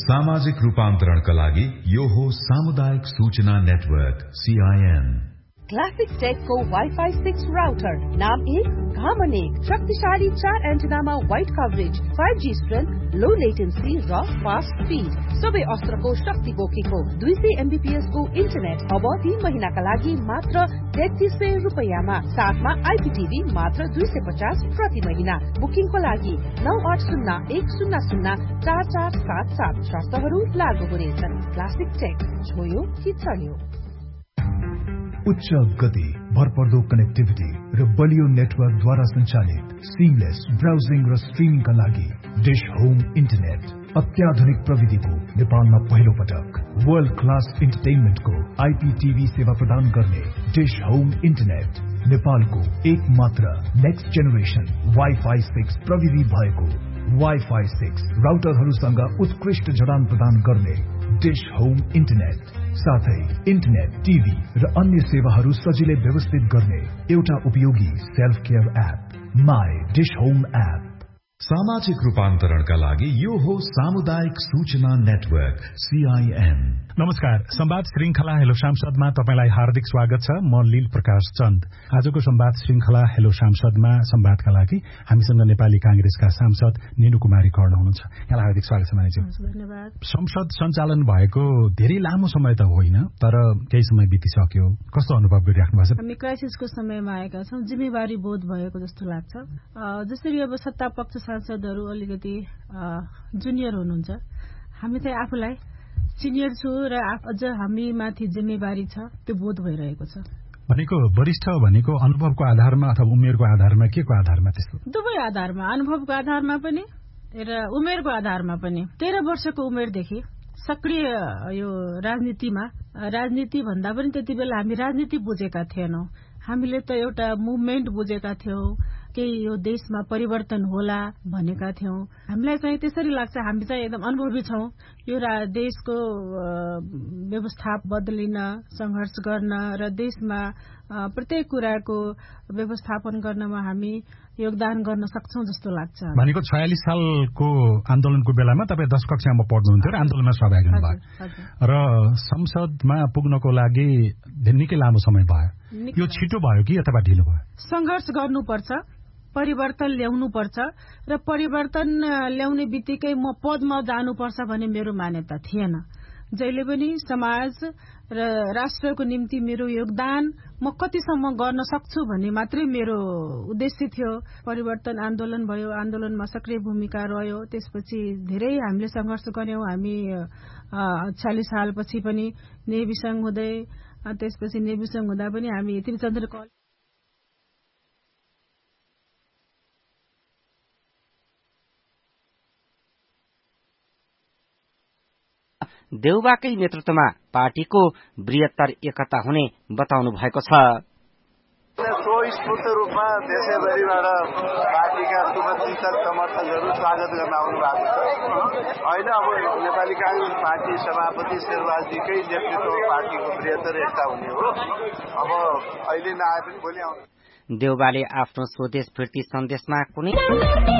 सामाजिक रूपान्तरणका लागि यो हो सामुदायिक सूचना network CIN। Classic टेकको wifi 6 router नाम 1 घामन 1 शक्तिशाली 4 एन्टेनामा वाइड कभरेज 5G स्ट्रेन्थ लो लेटेन्सी र फास्ट स्पिड सबै अस्त्रको शक्ति बोकेको 200 Mbps को इन्टरनेट अब 3 महिनाका लागि मात्र 3300 रुपैयाँमा साथमा IPTV मात्र 250 प्रति महिना बुकिङको लागि 9801004477 शर्तहरू लागू हुनेछन्। क्लासिक टेक छोयो कि चल्यो। उच्च गति, भरपर्दो कनेक्टिभिटी र बलियो नेटवर्कद्वारा सञ्चालित सिमलेस ब्राउजिङ र स्ट्रिमिङका लागि डिश होम इन्टरनेट अत्याधुनिक प्रविधिको नेपालमा पहिलो पटक वर्ल्ड क्लास इन्टरटेनमेन्टको IPTV सेवा प्रदान गर्ने डिश होम इन्टरनेट नेपालको एक मात्र नेक्स्ट जेनेरेसन वाइफाई 6 प्रविधि भएको वाइफाई 6 राउटरहरूसँग उत्कृष्ट जडान प्रदान गर्ने डिश होम इन्टरनेट साथै इन्टरनेट, टिभी र अन्य सेवाहरू सजिलै व्यवस्थित गर्ने एउटा उपयोगी self care app my dish home app. सामाजिक रूपान्तरणका लागि यो हो सामुदायिक सूचना नेटवर्क CIN। नमस्कार, संवाद श्रृंखला हेलो सांसदमा तपाईलाई हार्दिक स्वागत छ। म लील प्रकाश चन्द। आजको संवाद श्रृंखला हेलो सांसदमा संवादका लागि हामीसँग नेपाली कांग्रेसका सांसद निनु कुमारी कर्ण हुनुहुन्छ। यहाँलाई हार्दिक स्वागत छ मानिज्यू। धन्यवाद। संसद सञ्चालन भएको धेरै लामो समय त होइन, तर केही समय बितिसक्यो। कस्तो अनुभव गरिराख्नु भएको छ? हामी क्राइसिसको समयमा आएका छौं। जिम्मेवारी बोध भएको जस्तो लाग्छ। जसरी अब सत्ता पक्ष सांसदहरू अलिकति जुनियर हुनुहुन्छ, हामी चाहिँ आफूलाई सिनियर छु र अझ हामी माथि जिम्मेवारी छ त्यो बोध भइरहेको छ। भनेको वरिष्ठ भनेको अनुभवको आधारमा अथवा उमेरको आधारमा, के को आधारमा? त्यस्तो दुवै आधारमा, अनुभवको आधारमा पनि र उमेरको आधारमा पनि। 13 वर्षको उमेरदेखि सक्रिय यो राजनीति भन्दा पनि त्यति बेला हामी राजनीति बुझेका थिएनौं। हामीले त एउटा मुभमेन्ट बुझेका थियौं, केही यो देशमा परिवर्तन होला भनेका थियौं। हामीलाई चाहिँ त्यसरी लाग्छ हामी चाहिँ एकदम अनुभवी छौं। यो देशको व्यवस्था बदलिन, संघर्ष गर्न र देशमा प्रत्येक कुराको व्यवस्थापन गर्नमा हामी योगदान गर्न सक्छौं जस्तो लाग्छ। भनेको 46 सालको आन्दोलनको बेलामा तपाईँ 10 कक्षामा पढ्नुहुन्थ्यो र आन्दोलनमा सहभागी हुनुभयो र संसदमा पुग्नको लागि निकै लामो समय भयो। यो छिटो भयो कि अथवा ढिलो भयो? संघर्ष गर्नुपर्छ, परिवर्तन ल्याउनुपर्छ र परिवर्तन ल्याउने बित्तिकै म पदमा जानुपर्छ भन्ने मेरो मान्यता थिएन। जहिले पनि समाज र राष्ट्रको निम्ति मेरो योगदान म कतिसम्म गर्न सक्छु भन्ने मात्रै मेरो उद्देश्य थियो। परिवर्तन आन्दोलन भयो, आन्दोलनमा सक्रिय भूमिका रह्यो। त्यसपछि धेरै हामीले संघर्ष गर्यौं। हामी 46 सालपछि पनि नेभी संघ हुँदै, त्यसपछि नेभी संघ हुँदा पनि हामी त्रिचन्द्र कलेज देउबाकै नेतृत्वमा पार्टीको बृहत्तर एकता हुने बताउनु भएको छ। स्वस्फूर्त रूपमा देशैभरिबाट पार्टीका शुभचिन्तक समर्थकहरू स्वागत गर्न आउनु भएको छ। होइन, अब नेपाली कांग्रेस पार्टी सभापति शेरबहादुरजीकै नेतृत्वमा पार्टीको बृहत्तर एकता हुने हो। अब अहिले नआए पनि भोलि आउनु। देउबाले आफ्नो स्वदेश फिर्ती सन्देशमा कुनै